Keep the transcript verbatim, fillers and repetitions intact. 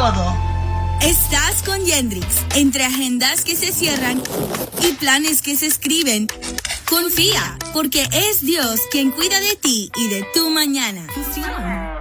todo. Estás con Yendrix. Entre agendas que se cierran y planes que se escriben, confía, porque es Dios quien cuida de ti y de tu mañana. Fusión.